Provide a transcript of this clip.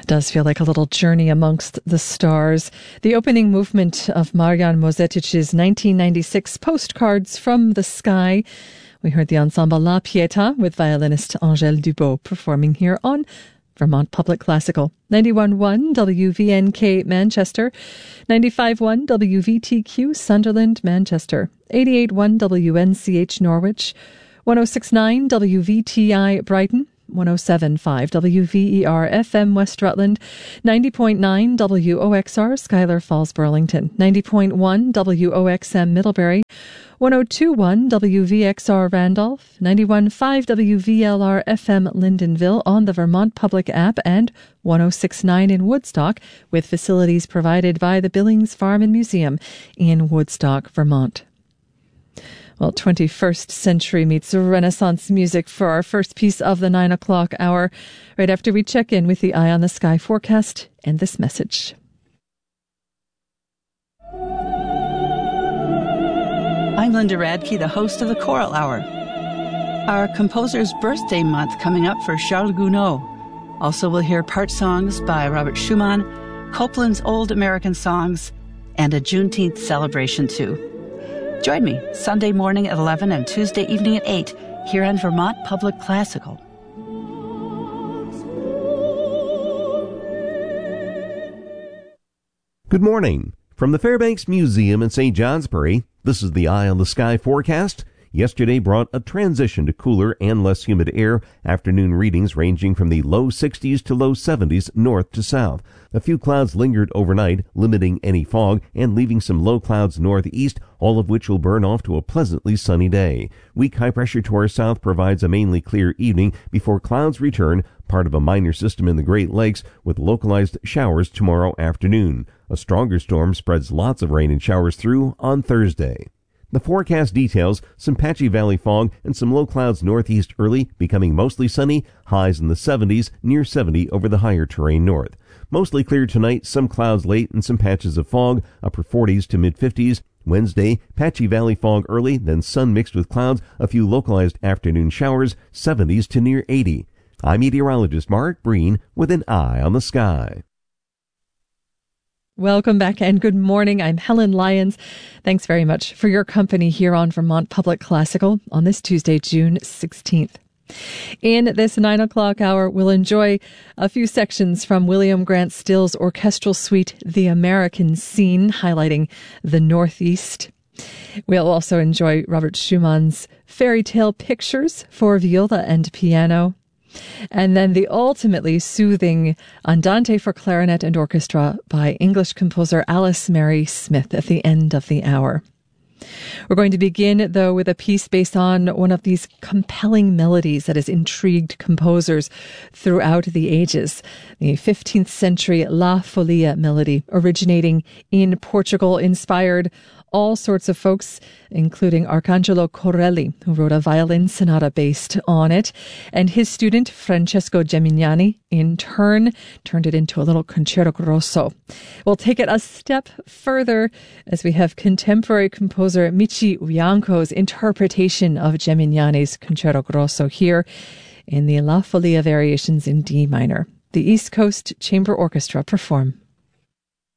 Does feel like a little journey amongst the stars. The opening movement of Marian Mozetic's 1996 Postcards from the Sky. We heard the ensemble La Pietà with violinist Angèle Dubot performing here on Vermont Public Classical. 91.1 WVNK Manchester, 95.1 WVTQ Sunderland Manchester, 88.1 WNCH Norwich, 106.9 WVTI Brighton, 107.5 WVER FM West Rutland, 90.9 WOXR Schuyler Falls Burlington, 90.1 WOXM Middlebury, 102.1 WVXR Randolph, 91.5 WVLR FM Lyndonville on the Vermont Public app, and 106.9 in Woodstock, with facilities provided by the Billings Farm and Museum in Woodstock, Vermont. Well, 21st century meets Renaissance music for our first piece of the 9 o'clock hour, right after we check in with the Eye on the Sky forecast and this message. I'm Linda Radke, the host of the Choral Hour. Our composer's birthday month coming up for Charles Gounod. Also, we'll hear part songs by Robert Schumann, Copland's Old American Songs, and a Juneteenth celebration too. Join me Sunday morning at 11 and Tuesday evening at 8 here on Vermont Public Classical. Good morning. From the Fairbanks Museum in St. Johnsbury, this is the Eye on the Sky forecast. Yesterday brought a transition to cooler and less humid air, afternoon readings ranging from the low 60s to low 70s north to south. A few clouds lingered overnight, limiting any fog and leaving some low clouds northeast, all of which will burn off to a pleasantly sunny day. Weak high pressure to our south provides a mainly clear evening before clouds return, part of a minor system in the Great Lakes, with localized showers tomorrow afternoon. A stronger storm spreads lots of rain and showers through on Thursday. The forecast details some patchy valley fog and some low clouds northeast early, becoming mostly sunny, highs in the 70s, near 70 over the higher terrain north. Mostly clear tonight, some clouds late and some patches of fog, upper 40s to mid-50s. Wednesday, patchy valley fog early, then sun mixed with clouds, a few localized afternoon showers, 70s to near 80. I'm meteorologist Mark Breen with an Eye on the Sky. Welcome back and good morning. I'm Helen Lyons. Thanks very much for your company here on Vermont Public Classical on this Tuesday, June 16th. In this 9 o'clock hour, we'll enjoy a few sections from William Grant Still's orchestral suite, The American Scene, highlighting the Northeast. We'll also enjoy Robert Schumann's Fairy Tale Pictures for viola and piano. And then the ultimately soothing Andante for clarinet and orchestra by English composer Alice Mary Smith at the end of the hour. We're going to begin, though, with a piece based on one of these compelling melodies that has intrigued composers throughout the ages. The 15th century La Folia melody, originating in Portugal, inspired all sorts of folks, including Arcangelo Corelli, who wrote a violin sonata based on it, and his student Francesco Gemignani, in turn, turned it into a little concerto grosso. We'll take it a step further as we have contemporary composer Michi Bianco's interpretation of Gemignani's concerto grosso here in the La Folia variations in D minor. The East Coast Chamber Orchestra perform.